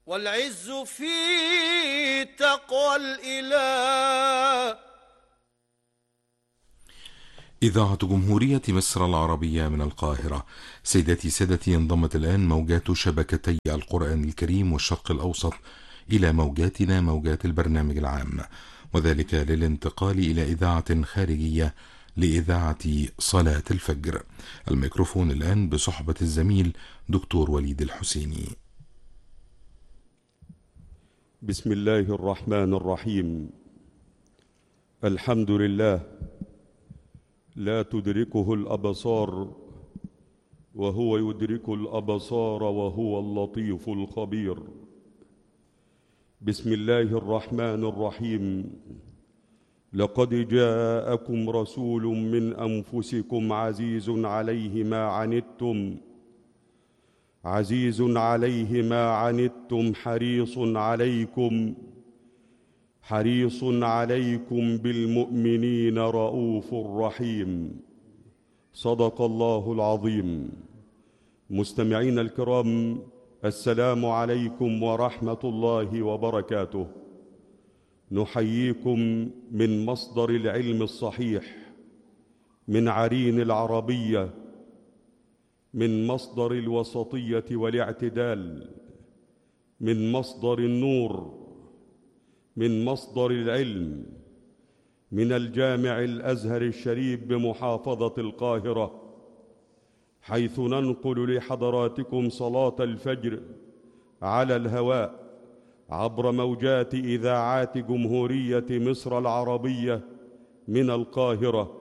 والعز في تقوى الإله. إذاعة جمهورية مصر العربية من القاهرة. سيداتي سادتي، انضمت الآن موجات شبكتي القرآن الكريم والشرق الأوسط إلى موجاتنا، موجات البرنامج العام، وذلك للانتقال إلى إذاعة خارجية لإذاعة صلاة الفجر. الميكروفون الآن بصحبة الزميل دكتور وليد الحسيني. بسم الله الرحمن الرحيم. الحمد لله لا تدركه الأبصار وهو يدرك الأبصار وهو اللطيف الخبير. بسم الله الرحمن الرحيم. لقد جاءكم رسول من أنفسكم عزيز عليه ما عنتم حريص عليكم بالمؤمنين رؤوف رحيم. صدق الله العظيم. مستمعين الكرام، السلام عليكم ورحمة الله وبركاته. نحييكم من مصدر العلم الصحيح، من عرين العربية، من مصدر الوسطية والاعتدال، من مصدر النور، من مصدر العلم، من الجامع الأزهر الشريف بمحافظة القاهرة، حيث ننقل لحضراتكم صلاة الفجر على الهواء عبر موجات إذاعات جمهورية مصر العربية من القاهرة.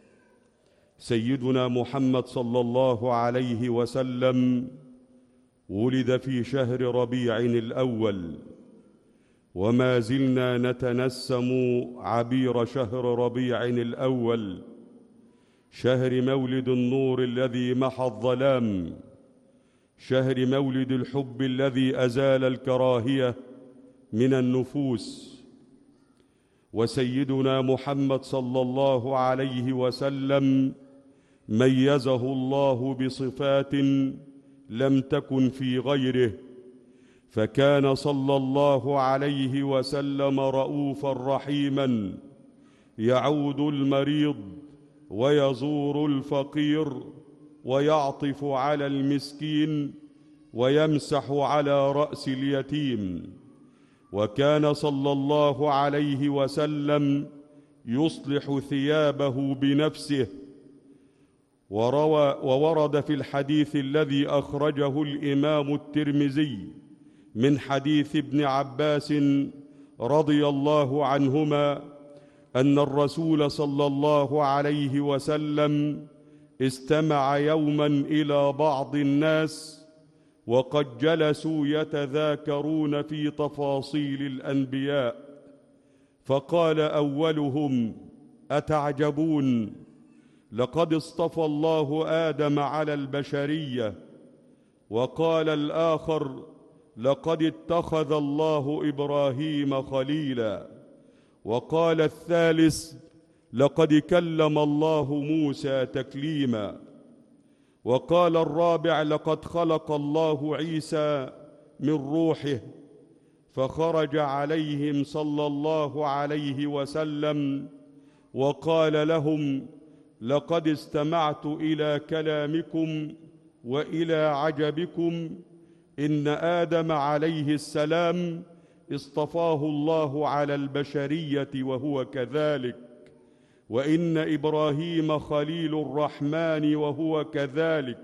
سيدنا محمد صلى الله عليه وسلم ولد في شهر ربيع الأول، وما زلنا نتنسم عبير شهر ربيع الأول، شهر مولد النور الذي محى الظلام، شهر مولد الحب الذي أزال الكراهية من النفوس. وسيدنا محمد صلى الله عليه وسلم ميزه الله بصفات لم تكن في غيره، فكان صلى الله عليه وسلم رؤوفا رحيما، يعود المريض ويزور الفقير ويعطف على المسكين ويمسح على رأس اليتيم. وكان صلى الله عليه وسلم يصلح ثيابه بنفسه. وورد في الحديث الذي أخرجه الإمام الترمذي من حديث ابن عباس رضي الله عنهما أن الرسول صلى الله عليه وسلم استمع يوما إلى بعض الناس وقد جلسوا يتذاكرون في تفاصيل الأنبياء، فقال أولهم: أتعجبون، لقد اصطفى الله آدم على البشرية. وقال الآخر: لقد اتخذ الله إبراهيم خليلا. وقال الثالث: لقد كلم الله موسى تكليما. وقال الرابع: لقد خلق الله عيسى من روحه. فخرج عليهم صلى الله عليه وسلم وقال لهم: لقد استمعت إلى كلامكم وإلى عجبكم. إن آدم عليه السلام اصطفاه الله على البشرية وهو كذلك، وإن إبراهيم خليل الرحمن وهو كذلك.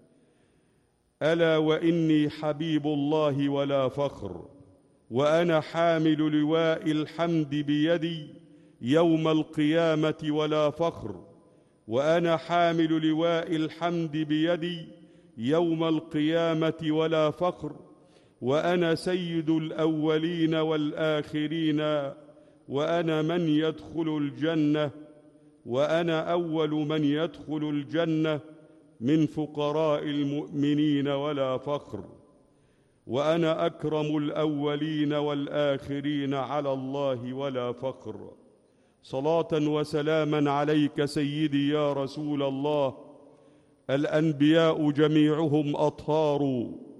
ألا وإني حبيب الله ولا فخر، وأنا حامل لواء الحمد بيدي يوم القيامة ولا فخر، وأنا حامل لواء الحمد بيدي يوم القيامة ولا فخر، وأنا سيد الأولين والآخرين، وأنا من يدخل الجنة، وأنا أول من يدخل الجنة من فقراء المؤمنين ولا فخر، وأنا أكرم الأولين والآخرين على الله ولا فخر. صلاة وسلاما عليك سيدي يا رسول الله. الأنبياء جميعهم أطهار،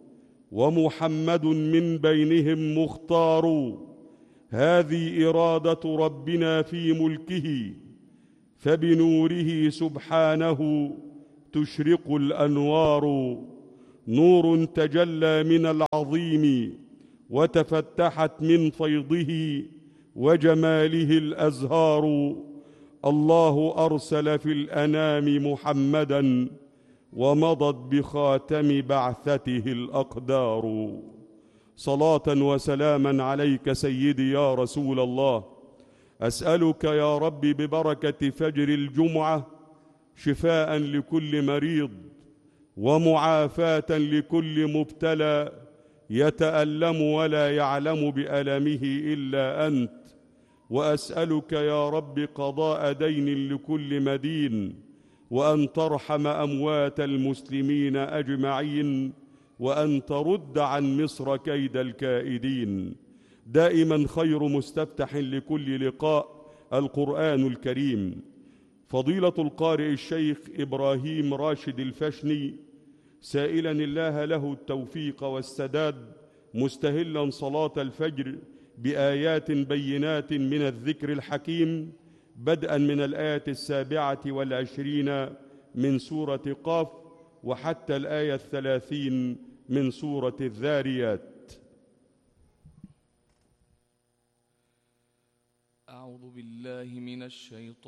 ومحمد من بينهم مختار. هذه إرادة ربنا في ملكه، فبنوره سبحانه تشرق الأنوار. نور تجلى من العظيم وتفتحت من فيضه وجماله الأزهار. الله أرسل في الأنام محمدا ومضت بخاتم بعثته الأقدار. صلاة وسلاما عليك سيدي يا رسول الله. أسألك يا رب ببركة فجر الجمعة شفاء لكل مريض ومعافاة لكل مبتلى يتألم ولا يعلم بألمه إلا أنت. وأسألك يا رب قضاء دين لكل مدين، وأن ترحم أموات المسلمين أجمعين، وأن ترد عن مصر كيد الكائدين. دائما خير مستفتح لكل لقاء القرآن الكريم. فضيلة القارئ الشيخ إبراهيم راشد الفشني سائلا الله له التوفيق والسداد، مستهلا صلاة الفجر بآيات بينات من الذكر الحكيم، بدءا من الآية 27 من سورة قاف وحتى الآية 30 من سورة الذاريات. أعوذ بالله من الشيطان